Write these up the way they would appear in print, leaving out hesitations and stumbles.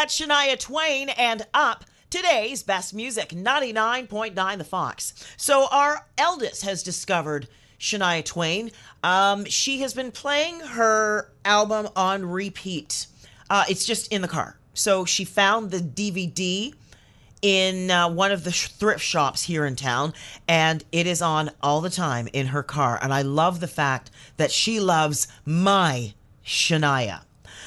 That's Shania Twain and Up, today's best music, 99.9 The Fox. So our eldest has discovered Shania Twain. She has been playing her album on repeat. It's just in the car. So she found the DVD in one of the thrift shops here in town, and it is on all the time in her car. And I love the fact that she loves my Shania.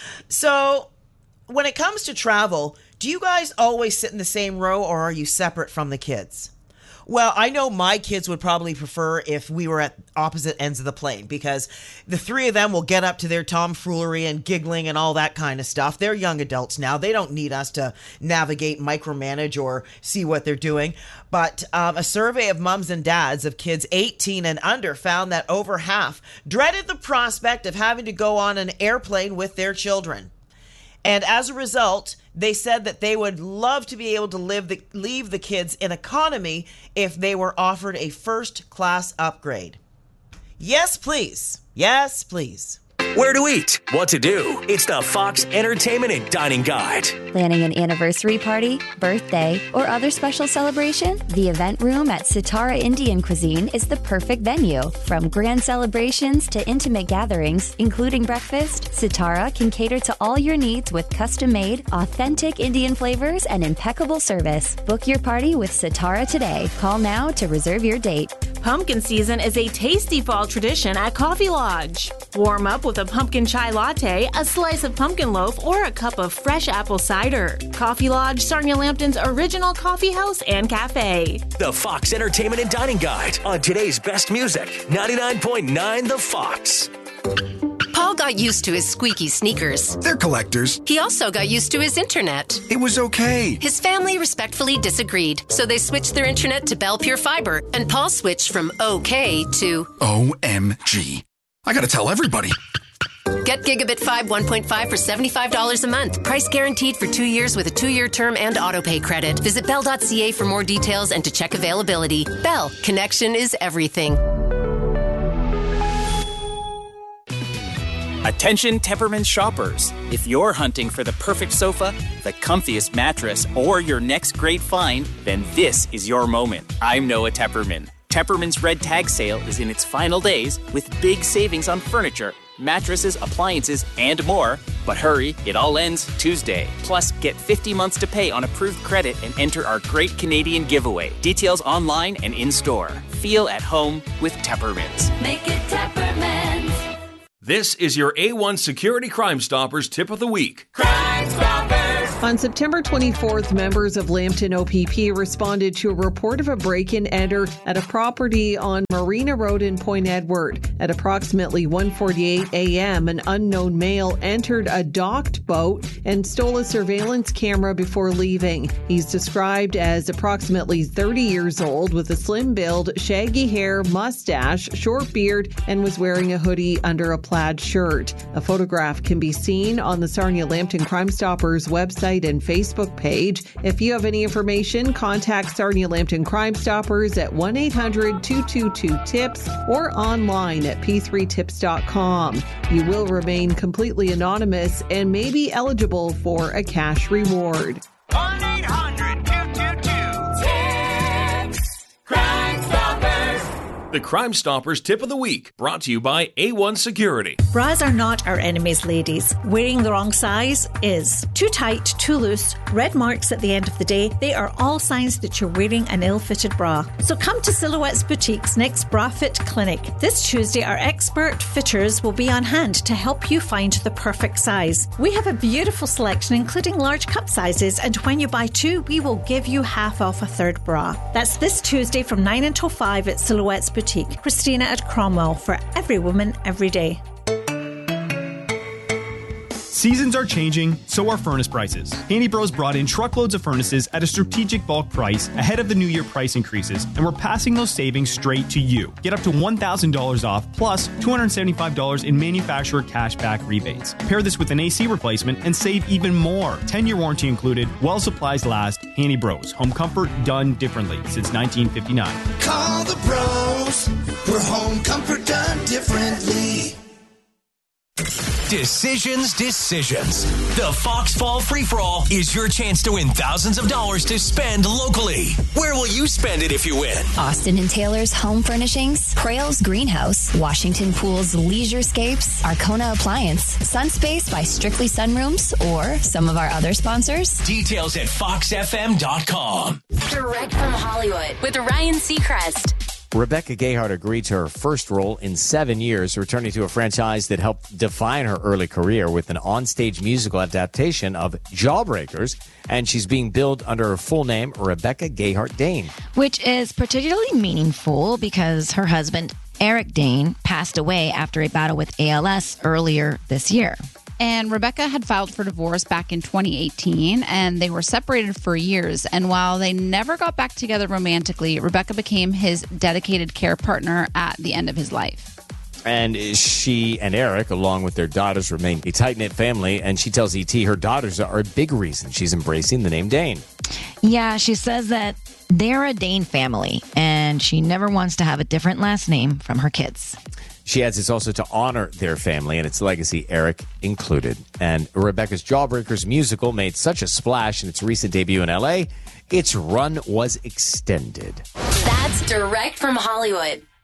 So when it comes to travel, do you guys always sit in the same row, or are you separate from the kids? Well, I know my kids would probably prefer if we were at opposite ends of the plane, because the three of them will get up to their tomfoolery and giggling and all that kind of stuff. They're young adults now. They don't need us to navigate, micromanage, or see what they're doing. But a survey of mums and dads of kids 18 and under found that over half dreaded the prospect of having to go on an airplane with their children. And as a result, they said that they would love to be able to leave the kids in economy if they were offered a first-class upgrade. Yes, please. Yes, please. Where to eat, what to do. It's the Fox Entertainment and Dining Guide. Planning an anniversary party, birthday, or other special celebration? The event room at Sitara Indian Cuisine is the perfect venue. From grand celebrations to intimate gatherings, including breakfast, Sitara can cater to all your needs with custom-made, authentic Indian flavors and impeccable service. Book your party with Sitara today. Call now to reserve your date. Pumpkin season is a tasty fall tradition at Coffee Lodge. Warm up with a pumpkin chai latte, a slice of pumpkin loaf, or a cup of fresh apple cider. Coffee Lodge, Sarnia Lambton's original coffee house and cafe. The Fox Entertainment and Dining Guide on today's best music, 99.9 The Fox. Paul got used to his squeaky sneakers. They're collectors. He also got used to his internet. It was okay. His family respectfully disagreed, so they switched their internet to Bell Pure Fiber, and Paul switched from OK to OMG. I gotta tell everybody. Get Gigabit 5 1.5 for $75 a month. Price guaranteed for 2 years with a 2-year term and autopay credit. Visit bell.ca for more details and to check availability. Bell, connection is everything. Attention Tepperman shoppers. If you're hunting for the perfect sofa, the comfiest mattress, or your next great find, then this is your moment. I'm Noah Tepperman. Tepperman's Red Tag Sale is in its final days with big savings on furniture, mattresses, appliances, and more. But hurry, it all ends Tuesday. Plus, get 50 months to pay on approved credit and enter our Great Canadian Giveaway. Details online and in-store. Feel at home with Tepperman's. Make it Tepperman's. This is your A1 Security Crime Stoppers Tip of the Week. Crime Stoppers! On September 24th, members of Lambton OPP responded to a report of a break-and-enter at a property on Marina Road in Point Edward. At approximately 1:48 a.m., an unknown male entered a docked boat and stole a surveillance camera before leaving. He's described as approximately 30 years old with a slim build, shaggy hair, mustache, short beard, and was wearing a hoodie under a plaid shirt. A photograph can be seen on the Sarnia Lambton Crime Stoppers website and Facebook page. If you have any information, contact Sarnia Lambton Crime Stoppers at 1-800-222-TIPS or online at p3tips.com. You will remain completely anonymous and may be eligible for a cash reward. 1-800-222-TIPS. Crime Stoppers. The Crime Stoppers Tip of the Week, brought to you by A1 Security. Bras are not our enemies, ladies. Wearing the wrong size is. Too tight, too loose, red marks at the end of the day, they are all signs that you're wearing an ill-fitted bra. So come to Silhouettes Boutique's next Bra Fit Clinic. This Tuesday, our expert fitters will be on hand to help you find the perfect size. We have a beautiful selection, including large cup sizes, and when you buy two, we will give you half off a third bra. That's this Tuesday from 9 until 5 at Silhouettes Boutique. Christina at Cromwell, for every woman, every day. Seasons are changing, so are furnace prices. Handy Bros brought in truckloads of furnaces at a strategic bulk price ahead of the new year price increases, and we're passing those savings straight to you. Get up to $1,000 off, plus $275 in manufacturer cashback rebates. Pair this with an AC replacement and save even more. 10-year warranty included, while supplies last. Handy Bros, home comfort done differently since 1959. Call the bros, for home comfort done differently. Decisions. The Fox Fall Free-For-All is your chance to win thousands of dollars to spend locally. Where will you spend it if you win? Austin and Taylor's Home Furnishings, Prale's Greenhouse, Washington Pool's Leisurescapes, Arcona Appliance, Sunspace by Strictly Sunrooms, or some of our other sponsors. Details at foxfm.com. Direct from Hollywood with Ryan Seacrest. Rebecca Gayheart agreed to her first role in 7 years, returning to a franchise that helped define her early career with an onstage musical adaptation of Jawbreakers, and she's being billed under her full name, Rebecca Gayheart Dane. Which is particularly meaningful because her husband, Eric Dane, passed away after a battle with ALS earlier this year. And Rebecca had filed for divorce back in 2018, and they were separated for years. And while they never got back together romantically, Rebecca became his dedicated care partner at the end of his life. And she and Eric, along with their daughters, remain a tight-knit family. And she tells ET her daughters are a big reason she's embracing the name Dane. Yeah, she says that they're a Dane family, and she never wants to have a different last name from her kids. She adds it's also to honor their family and its legacy, Eric included. And Rebecca's Jawbreakers musical made such a splash in its recent debut in L.A., its run was extended. That's direct from Hollywood.